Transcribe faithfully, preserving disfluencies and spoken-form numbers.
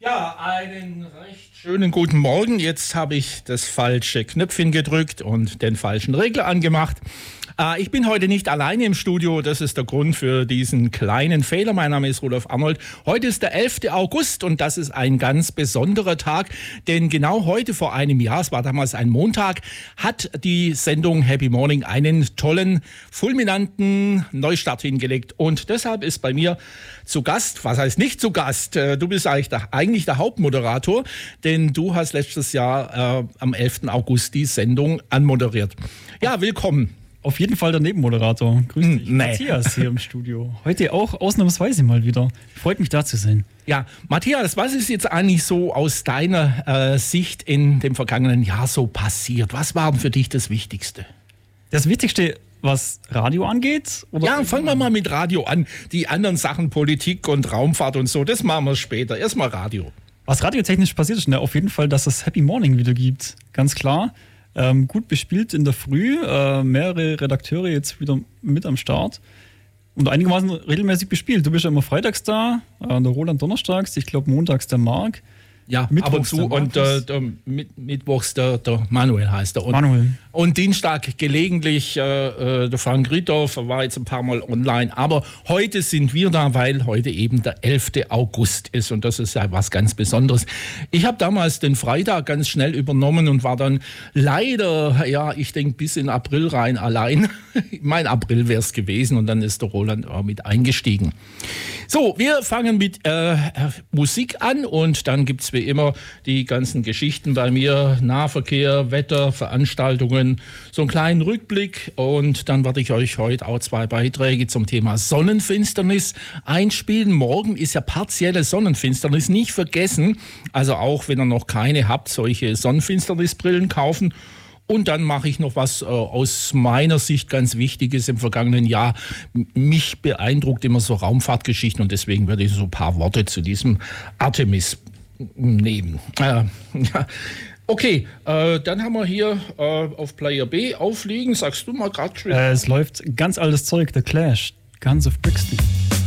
Ja, einen recht schönen guten Morgen. Jetzt habe ich das falsche Knöpfchen gedrückt und den falschen Regler angemacht. Äh, ich bin heute nicht alleine im Studio. Das ist der Grund für diesen kleinen Fehler. Mein Name ist Rudolf Arnold. Heute ist der elfte August und das ist ein ganz besonderer Tag. Denn genau heute vor einem Jahr, es war damals ein Montag, hat die Sendung Happy Morning einen tollen, fulminanten Neustart hingelegt. Und deshalb ist bei mir zu Gast, was heißt nicht zu Gast, du bist eigentlich der, eigentlich der Hauptmoderator, denn du hast letztes Jahr äh, am elften August die Sendung anmoderiert. Ja, willkommen. Auf jeden Fall der Nebenmoderator. Grüß dich, nee. Matthias hier im Studio. Heute auch ausnahmsweise mal wieder. Freut mich, da zu sein. Ja, Matthias, was ist jetzt eigentlich so aus deiner äh, Sicht in dem vergangenen Jahr so passiert? Was war denn für dich das Wichtigste? Das Wichtigste, was Radio angeht? Oder ja, fangen wir mal mit Radio an. Die anderen Sachen, Politik und Raumfahrt und so, das machen wir später. Erstmal Radio. Was radiotechnisch passiert ist, ne, auf jeden Fall, dass es Happy Morning wieder gibt. Ganz klar. Ähm, gut bespielt in der Früh. Äh, mehrere Redakteure jetzt wieder mit am Start. Und einigermaßen regelmäßig bespielt. Du bist ja immer freitags da, äh, der Roland donnerstags, ich glaube montags der Marc. Ja, ab und zu und äh, der, mit, mittwochs der, der Manuel heißt er. Und, Manuel. Und Dienstag gelegentlich äh, der Frank Riedorf, war jetzt ein paar Mal online. Aber heute sind wir da, weil heute eben der elfte August ist und das ist ja was ganz Besonderes. Ich habe damals den Freitag ganz schnell übernommen und war dann leider, ja, ich denke bis in April rein allein. Mein April wäre es gewesen und dann ist der Roland auch mit eingestiegen. So, wir fangen mit äh, Musik an und dann gibt es wie immer die ganzen Geschichten bei mir, Nahverkehr, Wetter, Veranstaltungen, so einen kleinen Rückblick und dann werde ich euch heute auch zwei Beiträge zum Thema Sonnenfinsternis einspielen. Morgen ist ja partielle Sonnenfinsternis, nicht vergessen, also auch wenn ihr noch keine habt, solche Sonnenfinsternisbrillen kaufen. Und dann mache ich noch was äh, aus meiner Sicht ganz Wichtiges im vergangenen Jahr. Mich beeindruckt immer so Raumfahrtgeschichten und deswegen werde ich so ein paar Worte zu diesem Artemis nehmen. Äh, ja. Okay, äh, dann haben wir hier äh, auf Player B aufliegen. Sagst du mal gerade? Äh, es läuft ganz altes Zeug, The Clash, Guns of Brixton.